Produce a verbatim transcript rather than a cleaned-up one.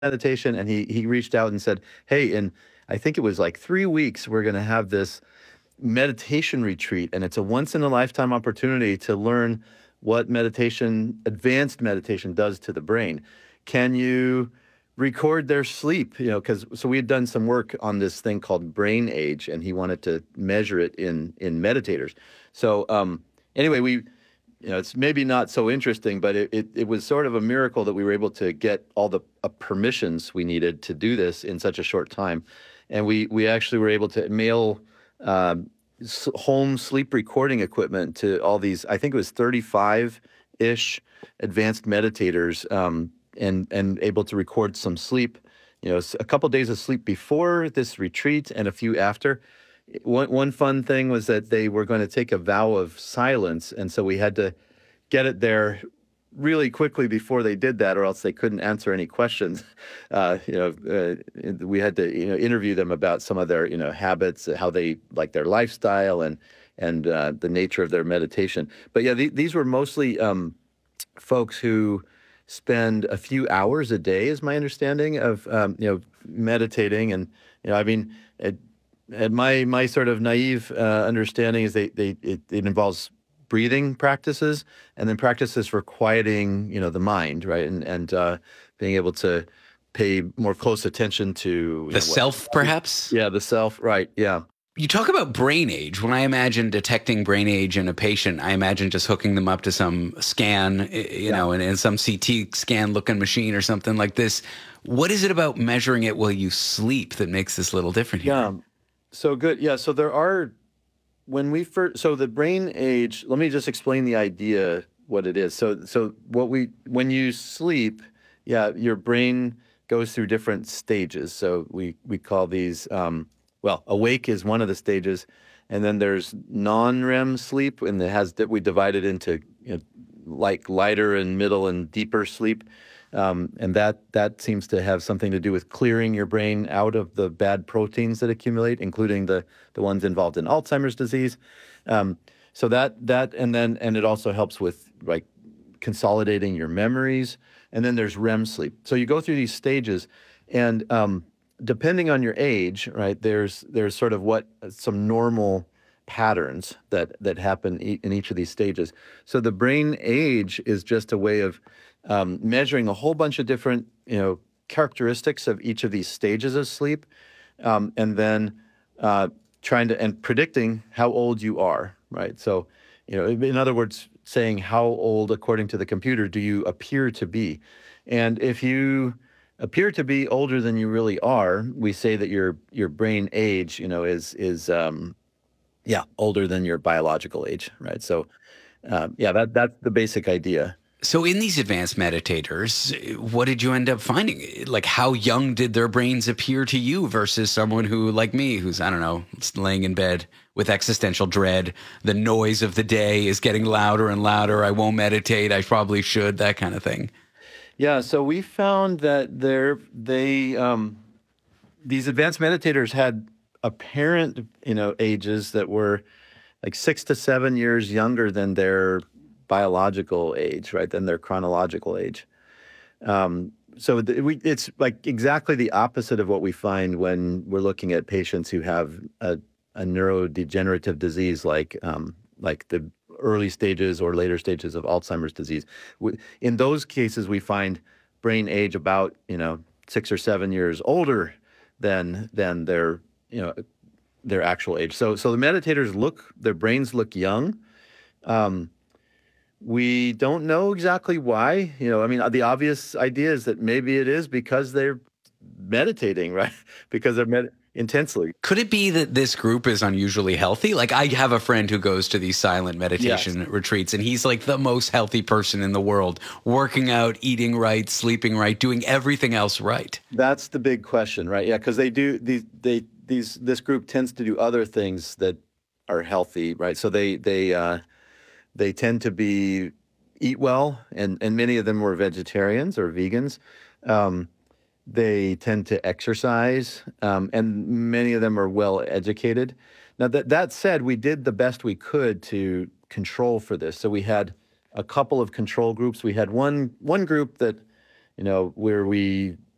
meditation, and he he reached out and said, "Hey, in I think it was like three weeks, we're gonna have this meditation retreat, and it's a once in a lifetime opportunity to learn what meditation, advanced meditation does to the brain. Can you record their sleep?" You know, because so we had done some work on this thing called brain age, and he wanted to measure it in in meditators. So um, anyway, we you know, it's maybe not so interesting, but it, it, it was sort of a miracle that we were able to get all the uh, permissions we needed to do this in such a short time. And we, we actually were able to mail um, s- home sleep recording equipment to all these, I think it was thirty-five-ish advanced meditators, um, and, and able to record some sleep, you know, s- a couple days of sleep before this retreat and a few after. One one fun thing was that they were going to take a vow of silence, and so we had to get it there really quickly before they did that, or else they couldn't answer any questions. Uh, you know, uh, we had to you know interview them about some of their you know habits, how they like their lifestyle, and and uh, the nature of their meditation. But yeah, the, these were mostly um, folks who spend a few hours a day, is my understanding of um, you know meditating, and you know, I mean. It, and my my sort of naive uh, understanding is they they it, it involves breathing practices and then practices for quieting you know the mind, right, and and uh, being able to pay more close attention to you The know what self, perhaps? yeah the self, right, yeah. You talk about brain age. When I imagine detecting brain age in a patient, I imagine just hooking them up to some scan, y- you Yeah. know, and, and some C T scan looking machine or something like this. What is it about measuring it while you sleep that makes this a little different here? Yeah. So good. Yeah. So there are when we first so the brain age. Let me just explain the idea what it is. So so what we when you sleep, yeah, your brain goes through different stages. So we we call these um, well, awake is one of the stages, and then there's non-REM sleep, and it has that we divide it into you know, like lighter and middle and deeper sleep. Um, and that that seems to have something to do with clearing your brain out of the bad proteins that accumulate, including the the ones involved in Alzheimer's disease. Um, so that that and then and it also helps with like consolidating your memories. And then there's REM sleep. So you go through these stages, and um, depending on your age, right? There's there's sort of what some normal patterns that that happen e- in each of these stages. So the brain age is just a way of um, measuring a whole bunch of different, you know, characteristics of each of these stages of sleep, um, and then uh, trying to and predicting how old you are, right? So, you know, in other words, saying how old, according to the computer, do you appear to be? And if you appear to be older than you really are, we say that your your brain age, you know, is is um, yeah older than your biological age, right? So, um, yeah, that that's the basic idea. So, in these advanced meditators, what did you end up finding? Like, how young did their brains appear to you versus someone who, like me, who's, I don't know, laying in bed with existential dread? The noise of the day is getting louder and louder. I won't meditate. I probably should, that kind of thing. Yeah, so we found that there they um, these advanced meditators had apparent, you know, ages that were like six to seven years younger than their biological age, right? Than their chronological age. Um, so th- we, it's like exactly the opposite of what we find when we're looking at patients who have a, a neurodegenerative disease like um, like the early stages or later stages of Alzheimer's disease. We, in those cases, we find brain age about you know six or seven years older than than their you know their actual age. So so the meditators look their brains look young. Um, we don't know exactly why. You know, I mean, the obvious idea is that maybe it is because they're meditating, right? Because they're med- intensely. Could it be that this group is unusually healthy? Like, I have a friend who goes to these silent Yes, meditation retreats, and he's like the most healthy person in the world, working out, eating right, sleeping right, doing everything else right. that's the big question, right? Yeah, because they do these. They these this group tends to do other things that are healthy, right? So they they uh, they tend to be eat well, and and many of them were vegetarians or vegans. Um, They tend to exercise, um, and many of them are well educated. Now, that, that said, we did the best we could to control for this. So we had a couple of control groups. We had one one group that, you know, where we